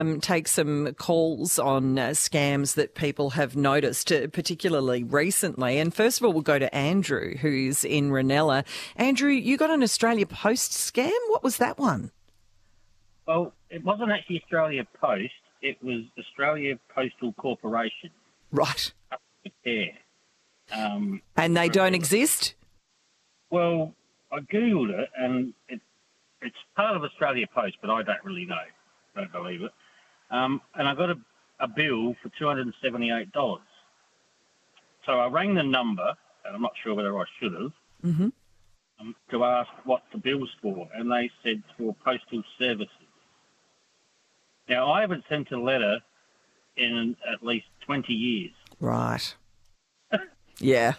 take some calls on scams that people have noticed, particularly recently. And first of all, we'll go to Andrew, who's in Ranella. Andrew, you got an Australia Post scam. What was that one? Well, it wasn't actually Australia Post. It was Australia Postal Corporation. Right. Yeah. And they don't exist? Well, I Googled it, and it's part of Australia Post, but I don't really know. Don't believe it. And I got a bill for $278. So I rang the number, and I'm not sure whether I should have, to ask what the bill's for, and they said for postal services. Now, I haven't sent a letter in at least 20 years. Right. Yeah.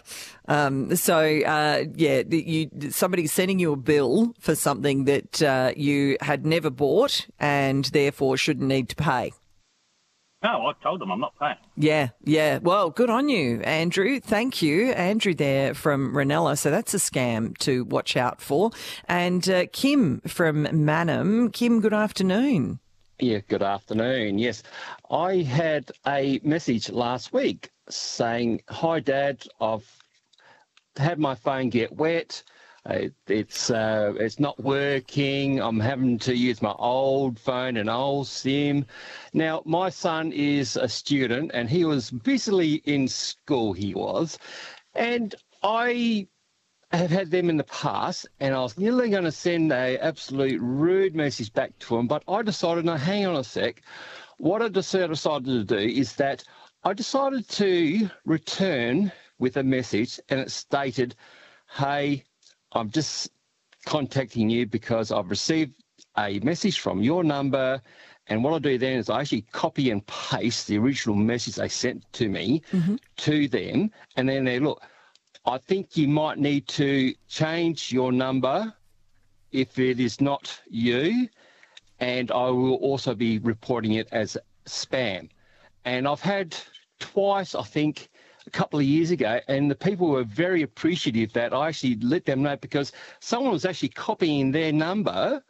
Somebody's sending you a bill for something that you had never bought and therefore shouldn't need to pay. No, I told them I'm not paying. Yeah. Well, good on you, Andrew. Thank you. Andrew there from Ranella. So that's a scam to watch out for. And Kim from Mannum. Kim, good afternoon. Yeah, good afternoon. Yes, I had a message last week saying, "Hi, Dad, I've had my phone get wet. It's not working. I'm having to use my old phone, an old SIM." Now, my son is a student, and he was busily in school. He was, and I have had them in the past, and I was nearly going to send a absolute rude message back to him, but I decided, no, hang on a sec. What I decided to do is that I decided to return with a message, and it stated, "Hey, I'm just contacting you because I've received a message from your number." And what I do then is I actually copy and paste the original message they sent to me to them, and then they look, "I think you might need to change your number if it is not you, and I will also be reporting it as spam." And I've had twice, I think, a couple of years ago, and the people were very appreciative that I actually let them know, because someone was actually copying their number,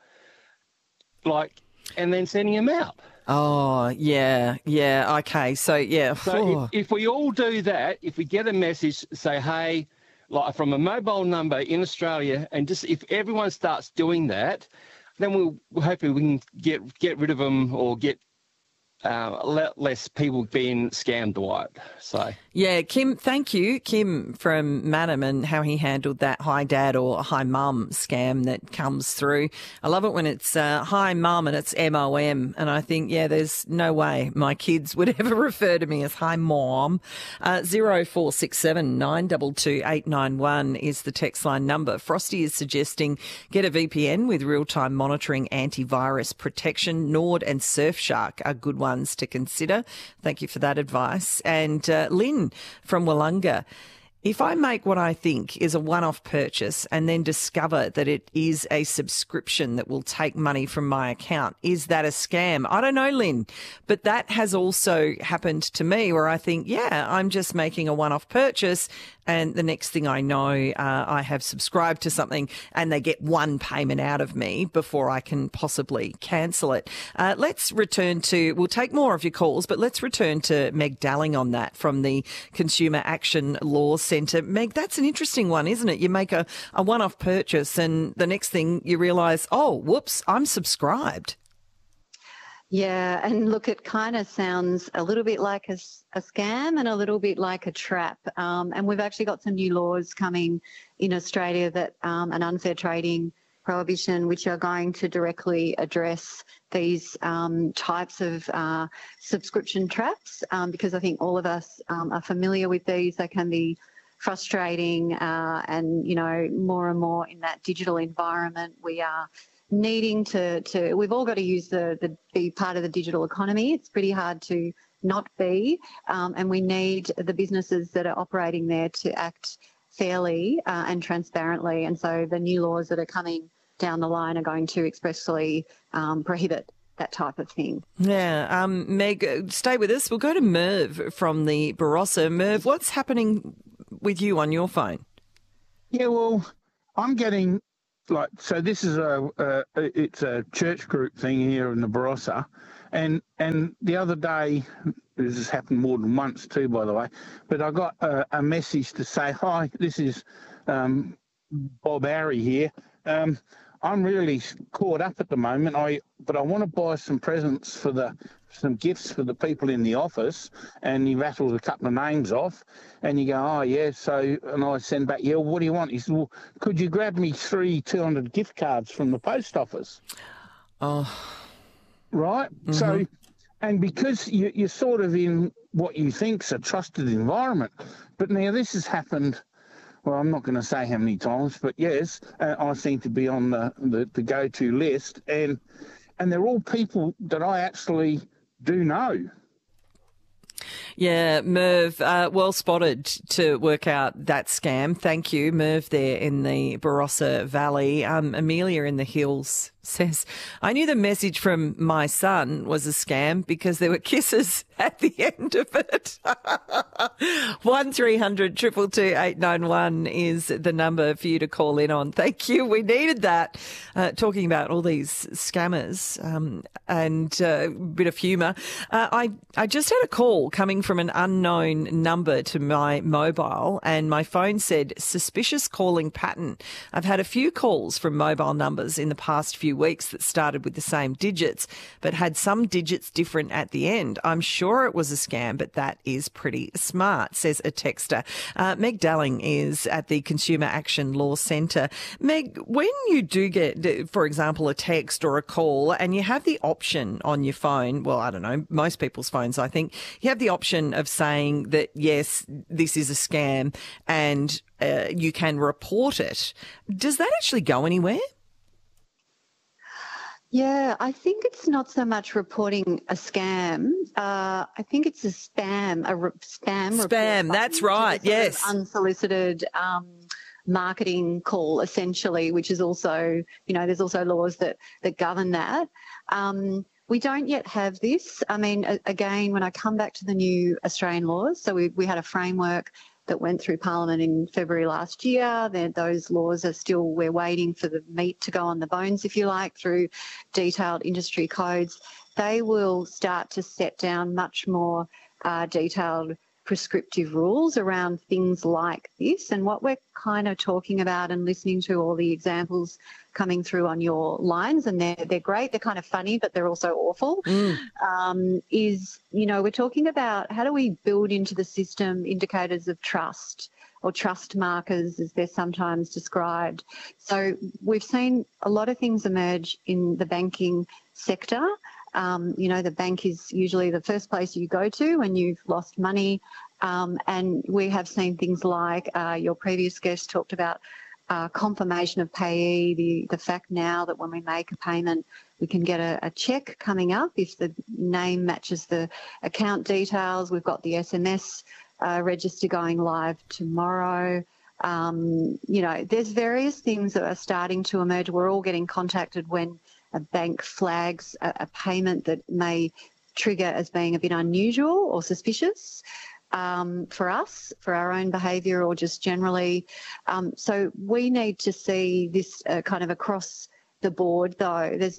and then sending them out. Oh, yeah. Okay, so, yeah. So if we all do that, if we get a message, say, hey, like from a mobile number in Australia, and just if everyone starts doing that, then hopefully we can get rid of them, or get less people being scammed away. So yeah, Kim, thank you, Kim from Mannum, and how he handled that hi dad or hi mum scam that comes through. I love it when it's hi mum and it's MOM, and I think, yeah, there's no way my kids would ever refer to me as hi mom. 0467 922 891 is the text line number. Frosty is suggesting get a VPN with real-time monitoring antivirus protection. Nord and Surfshark are good ones to consider. Thank you for that advice. And Lynn from Wollonga, if I make what I think is a one-off purchase and then discover that it is a subscription that will take money from my account, is that a scam? I don't know, Lynn, but that has also happened to me, where I think, yeah, I'm just making a one-off purchase, and the next thing I know, I have subscribed to something and they get one payment out of me before I can possibly cancel it. We'll take more of your calls, but let's return to Meg Dalling on that from the Consumer Action Law Centre. Meg, that's an interesting one, isn't it? You make a one-off purchase and the next thing you realise, oh, whoops, I'm subscribed. Yeah, and look, it kind of sounds a little bit like a scam and a little bit like a trap. And we've actually got some new laws coming in Australia that an unfair trading prohibition, which are going to directly address these types of subscription traps, because I think all of us are familiar with these. They can be frustrating, and, you know, more and more in that digital environment, we are needing to we've all got to use be part of the digital economy. It's pretty hard to not be, and we need the businesses that are operating there to act fairly and transparently. And so the new laws that are coming down the line are going to expressly prohibit that type of thing. Yeah. Meg, stay with us. We'll go to Merv from the Barossa. Merv, what's happening with you on your phone? Yeah, well, I'm getting so this is it's a church group thing here in the Barossa, And the other day, this has happened more than once too, by the way, but I got a message to say, hi, this is Bob Harry here. I'm really caught up at the moment, but I want to buy some presents some gifts for the people in the office, and he rattles a couple of names off, and you go, oh, yeah, so, and I send back, yeah, well, what do you want? He said, well, could you grab me 3 200 gift cards from the post office? Oh. Right? Mm-hmm. So, and because you're sort of in what you think's a trusted environment, but now this has happened. Well, I'm not going to say how many times, but yes, I seem to be on the go-to list, and they're all people that I actually do know. Yeah, Merv, well spotted to work out that scam. Thank you, Merv, there in the Barossa Valley. Amelia in the Hills says, I knew the message from my son was a scam because there were kisses at the end of it. 1300 222 891 is the number for you to call in on. Thank you. We needed that. Talking about all these scammers and a bit of humour. I just had a call coming from an unknown number to my mobile, and my phone said suspicious calling pattern. I've had a few calls from mobile numbers in the past few weeks that started with the same digits but had some digits different at the end. I'm sure it was a scam, but that is pretty smart, says a texter. Meg Dalling is at the Consumer Action Law Centre. Meg, when you do get, for example, a text or a call and you have the option on your phone, well, I don't know, most people's phones, I think, you have the option of saying that, yes, this is a scam and you can report it. Does that actually go anywhere? Yeah, I think it's not so much reporting a scam. I think it's a spam, Spam, that's right, yes. Unsolicited marketing call, essentially, which is also, there's also laws that govern that. We don't yet have this. I mean, again, when I come back to the new Australian laws, so we had a framework that went through Parliament in February last year. Those laws are still, we're waiting for the meat to go on the bones, if you like, through detailed industry codes. They will start to set down much more detailed prescriptive rules around things like this. And what we're kind of talking about and listening to all the examples coming through on your lines, and they're great, they're kind of funny, but they're also awful, is, we're talking about how do we build into the system indicators of trust, or trust markers as they're sometimes described. So we've seen a lot of things emerge in the banking sector. The bank is usually the first place you go to when you've lost money. And we have seen things like your previous guest talked about confirmation of payee, the fact now that when we make a payment, we can get a cheque coming up if the name matches the account details. We've got the SMS register going live tomorrow. There's various things that are starting to emerge. We're all getting contacted when a bank flags a payment that may trigger as being a bit unusual or suspicious for us, for our own behaviour, or just generally. So we need to see this kind of across the board, though. There's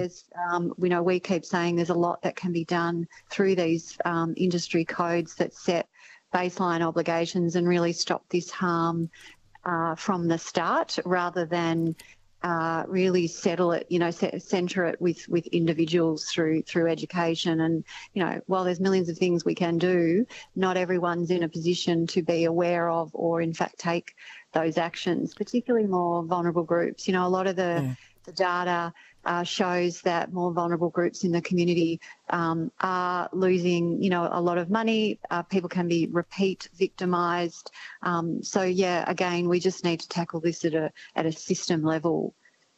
we keep saying there's a lot that can be done through these industry codes that set baseline obligations and really stop this harm from the start, rather than really settle it, centre it with individuals through education. And, while there's millions of things we can do, not everyone's in a position to be aware of or in fact take those actions, particularly more vulnerable groups. A lot of the data shows that more vulnerable groups in the community are losing, a lot of money. People can be repeat victimised. Again, we just need to tackle this at a system level.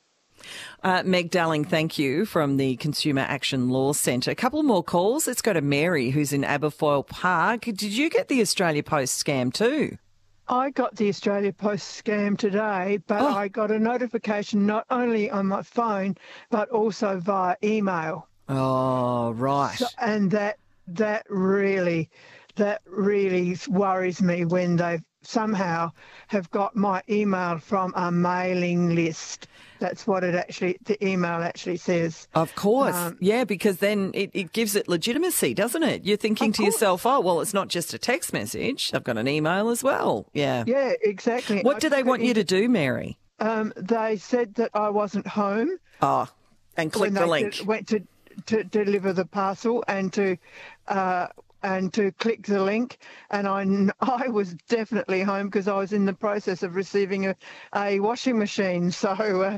Meg Dalling, thank you, from the Consumer Action Law Centre. A couple more calls. Let's go to Mary, who's in Aberfoyle Park. Did you get the Australia Post scam too? I got the Australia Post scam today, but I got a notification not only on my phone, but also via email. Oh, right. And that really worries me when they've somehow have got my email from a mailing list. That's what the email actually says. Of course. Yeah, because then it gives it legitimacy, doesn't it? You're thinking to yourself, oh, well, it's not just a text message. I've got an email as well. Yeah. Yeah, exactly. What do they want you to do, Mary? They said that I wasn't home. Oh, and click the link. Went to deliver the parcel and to click the link, and I was definitely home because I was in the process of receiving a washing machine. So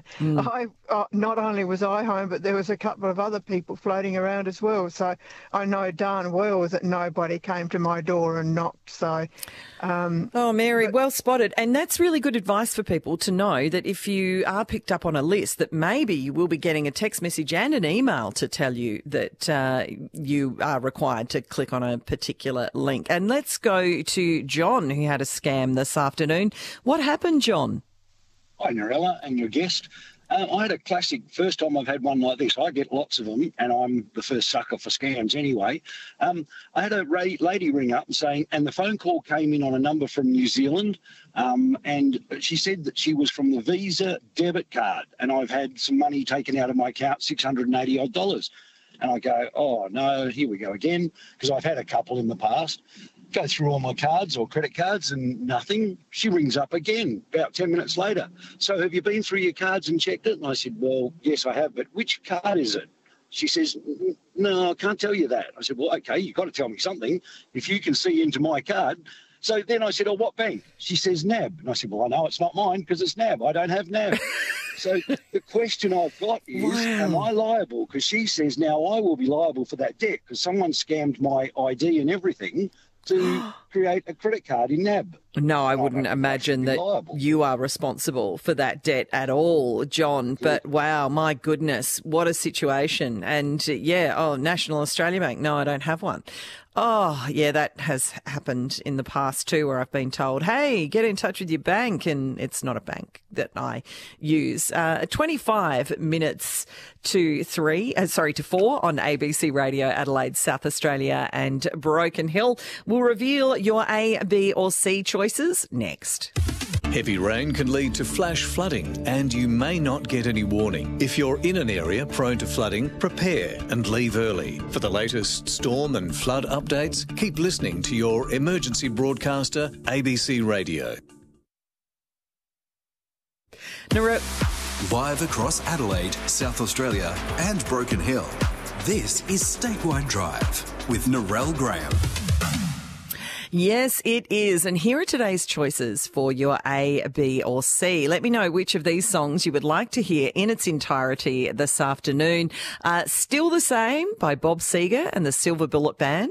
I not only was I home, but there was a couple of other people floating around as well. So I know darn well that nobody came to my door and knocked. So. Oh, Mary, well spotted. And that's really good advice for people to know that if you are picked up on a list, that maybe you will be getting a text message and an email to tell you that you are required to click on a particular link. And let's go to John, who had a scam this afternoon. What happened, John? Hi, Narella, and your guest. I had a classic, first time I've had one like this. I get lots of them, and I'm the first sucker for scams anyway. I had a lady ring up and saying, and the phone call came in on a number from New Zealand, and she said that she was from the Visa debit card, and I've had some money taken out of my account, $680 odd. And I go, oh, no, here we go again, because I've had a couple in the past. Go through all my cards or credit cards and nothing. She rings up again about 10 minutes later. So have you been through your cards and checked it? And I said, well, yes, I have, but which card is it? She says, no, I can't tell you that. I said, well, okay, you've got to tell me something. If you can see into my card. So then I said, oh, what bank? She says, NAB. And I said, well, I know it's not mine because it's NAB. I don't have NAB. So the question I've got is, am I liable? Because she says now I will be liable for that debt because someone scammed my ID and everything to create a credit card in NAB. No, I wouldn't imagine that you are responsible for that debt at all, John. But wow, my goodness, what a situation. And National Australia Bank. No, I don't have one. Oh, yeah, that has happened in the past too, where I've been told, hey, get in touch with your bank. And it's not a bank that I use. 25 minutes to 4 on ABC Radio Adelaide, South Australia and Broken Hill. We'll reveal your A, B or C choices next. Heavy rain can lead to flash flooding and you may not get any warning. If you're in an area prone to flooding, prepare and leave early. For the latest storm and flood updates, keep listening to your emergency broadcaster, ABC Radio. Live across Adelaide, South Australia and Broken Hill, this is Statewide Drive with Narelle Graham. Yes, it is. And here are today's choices for your A, B or C. Let me know which of these songs you would like to hear in its entirety this afternoon. Still the Same by Bob Seger and the Silver Bullet Band.